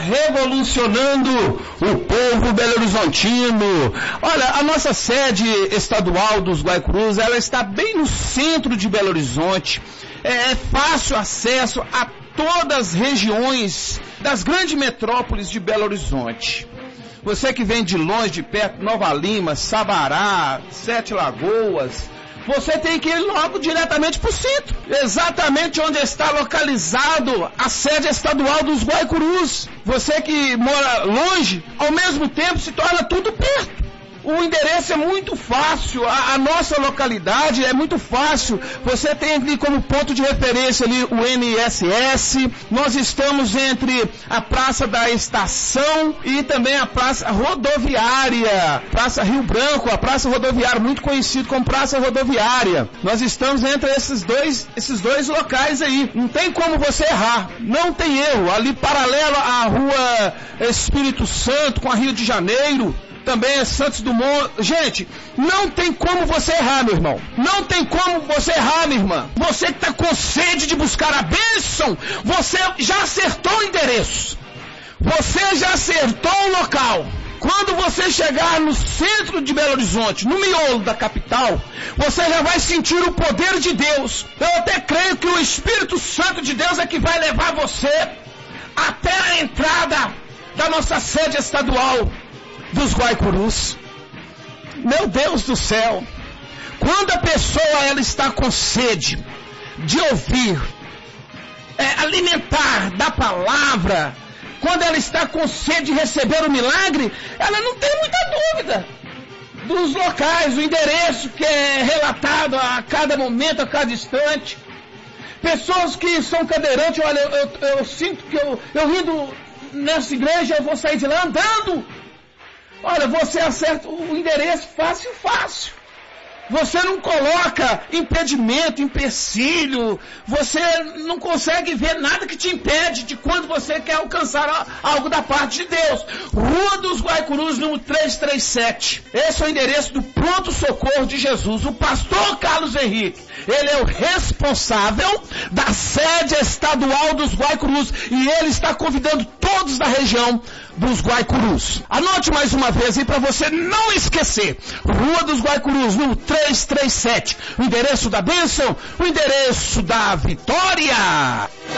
revolucionando o povo belo-horizontino. Olha, a nossa sede estadual dos Guaicurus, ela está bem no centro de Belo Horizonte. É fácil acesso a todas as regiões das grandes metrópoles de Belo Horizonte. Você que vem de longe, de perto, Nova Lima, Sabará, Sete Lagoas, você tem que ir logo diretamente para o centro, exatamente onde está localizado a sede estadual dos Guaicurus. Você que mora longe, ao mesmo tempo se torna tudo perto. O endereço é muito fácil, a nossa localidade é muito fácil. Você tem ali como ponto de referência ali o NSS. Nós estamos entre a Praça da Estação e também a Praça Rodoviária, Praça Rio Branco, a Praça Rodoviária, muito conhecido como Praça Rodoviária. Nós estamos entre esses dois locais aí. Não tem como você errar, não tem erro. Ali paralelo à Rua Espírito Santo com a Rio de Janeiro, também é Santos Dumont. Gente, não tem como você errar, meu irmão. Não tem como você errar, minha irmã. Você que está com sede de buscar a bênção, você já acertou o endereço. Você já acertou o local. Quando você chegar no centro de Belo Horizonte, no miolo da capital, você já vai sentir o poder de Deus. Eu até creio que o Espírito Santo de Deus é que vai levar você até a entrada da nossa sede estadual dos Guaicurus. Meu Deus do céu, quando a pessoa ela está com sede de ouvir, alimentar da palavra, quando ela está com sede de receber o milagre, ela não tem muita dúvida dos locais, o endereço que é relatado a cada momento, a cada instante. Pessoas que são cadeirantes, olha, eu sinto que eu indo nessa igreja, eu vou sair de lá andando. Olha, você acerta o endereço fácil. Você não coloca impedimento, empecilho. Você não consegue ver nada que te impede de quando você quer alcançar algo da parte de Deus. Rua dos Guaicurus, número 337. Esse é o endereço do Pronto Socorro de Jesus. O pastor Carlos Henrique, ele é o responsável da sede estadual dos Guaicurus. E ele está convidando todos da região dos Guaicurus. Anote mais uma vez aí para você não esquecer. Rua dos Guaicurus, número 337. O endereço da bênção, o endereço da vitória.